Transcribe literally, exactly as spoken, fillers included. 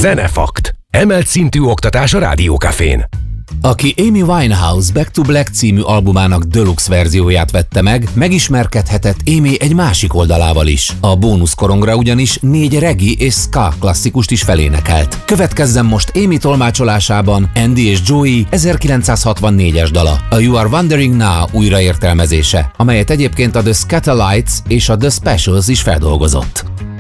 Zenefakt. Emelt szintű oktatás a Rádió Cafén. Aki Amy Winehouse Back to Black című albumának deluxe verzióját vette meg, megismerkedhetett Amy egy másik oldalával is. A bónuszkorongra ugyanis négy reggae és ska klasszikust is felénekelt. Következzen most Amy tolmácsolásában Andy és Joey ezerkilencszázhatvannégyes dala, a You Are Wondering Now újraértelmezése, amelyet egyébként a The Skatalites és a The Specials is feldolgozott.